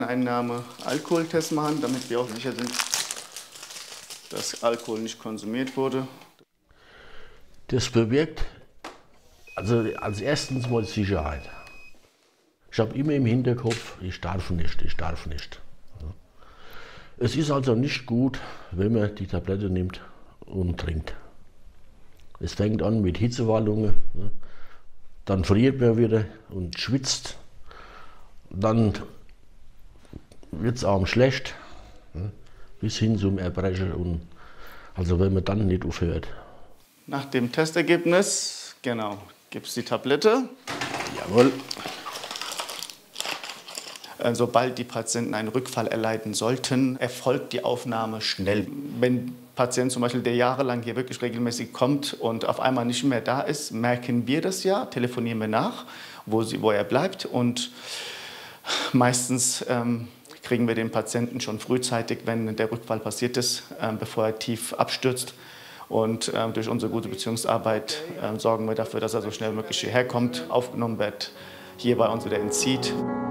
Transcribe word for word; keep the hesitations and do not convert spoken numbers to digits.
Einnahme Alkoholtest machen, damit wir auch sicher sind, dass Alkohol nicht konsumiert wurde. Das bewirkt also als erstens mal Sicherheit. Ich habe immer im Hinterkopf, ich darf nicht, ich darf nicht. Es ist also nicht gut, wenn man die Tablette nimmt und trinkt. Es fängt an mit Hitzewallungen, dann friert man wieder und schwitzt, dann wird es einem schlecht, bis hin zum Erbrechen. Und also wenn man dann nicht aufhört. Nach dem Testergebnis, genau, gibt es die Tablette. Jawohl. Sobald die Patienten einen Rückfall erleiden sollten, erfolgt die Aufnahme schnell. Wenn ein Patient zum Beispiel, der jahrelang hier wirklich regelmäßig kommt und auf einmal nicht mehr da ist, merken wir das ja, telefonieren wir nach, wo, sie, wo er bleibt. Und meistens ähm, kriegen wir den Patienten schon frühzeitig, wenn der Rückfall passiert ist, äh, bevor er tief abstürzt. Und äh, durch unsere gute Beziehungsarbeit äh, sorgen wir dafür, dass er so schnell wie möglich hierher kommt, aufgenommen wird, hier bei uns wieder entzieht.